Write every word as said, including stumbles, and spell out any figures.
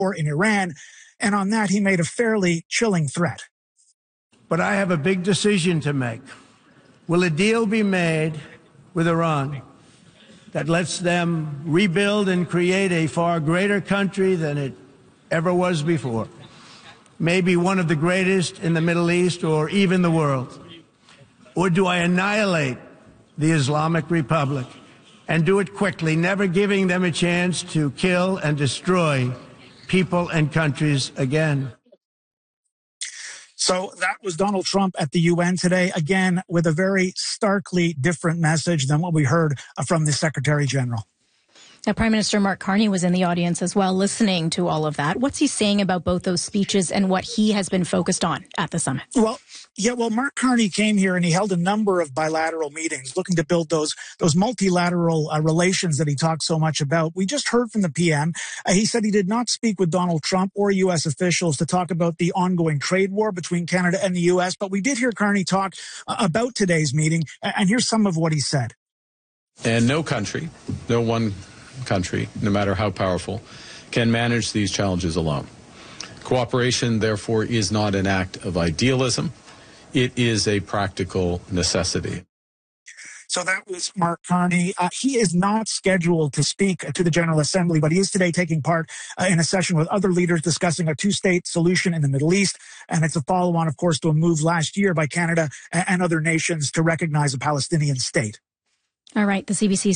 war in Iran. And on that, he made a fairly chilling threat. But I have a big decision to make. Will a deal be made with Iran that lets them rebuild and create a far greater country than it ever was before? Maybe one of the greatest in the Middle East or even the world? Or do I annihilate the Islamic Republic and do it quickly, never giving them a chance to kill and destroy people and countries again? So that was Donald Trump at the U N today, again, with a very starkly different message than what we heard from the Secretary General. Now, Prime Minister Mark Carney was in the audience as well, listening to all of that. What's he saying about both those speeches and what he has been focused on at the summit? Well, yeah, well, Mark Carney came here and he held a number of bilateral meetings looking to build those those multilateral uh, relations that he talks so much about. We just heard from the P M. Uh, he said he did not speak with Donald Trump or U S officials to talk about the ongoing trade war between Canada and the U S, but we did hear Carney talk uh, about today's meeting, and here's some of what he said. And no country, no one country, no matter how powerful, can manage these challenges alone. Cooperation, therefore, is not an act of idealism. It is a practical necessity. So that was Mark Carney. Uh, he is not scheduled to speak to the General Assembly, but he is today taking part uh, in a session with other leaders discussing a two-state solution in the Middle East. And it's a follow-on, of course, to a move last year by Canada and other nations to recognize a Palestinian state. All right, the C B C